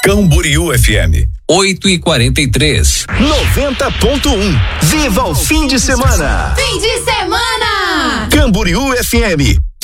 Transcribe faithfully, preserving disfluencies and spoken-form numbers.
Camboriú F M. oito e quarenta e três. noventa ponto um. Viva o fim de semana! Fim de semana! Camboriú F M.